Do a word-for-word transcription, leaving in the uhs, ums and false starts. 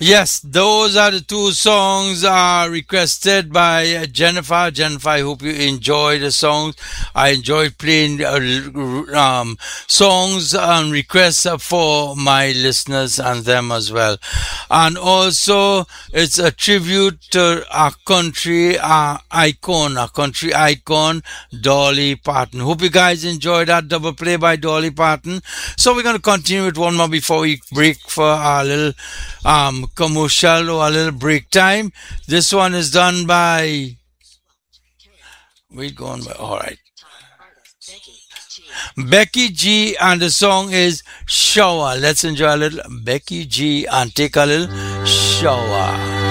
Yes, those are the two songs uh, requested by uh, Jennifer. Jennifer, I hope you enjoy the songs. I enjoyed playing uh, um, songs and requests uh, for my listeners and them as well. And also, it's a tribute to our country uh, icon, a country icon, Dolly Parton. Hope you guys enjoyed that double play by Dolly Parton. So we're going to continue with one more before we break for our little um, commercial or a little break time. This one is done by. Wait, going by. All right. Becky G, and the song is Shower. Let's enjoy a little Becky G and take a little shower.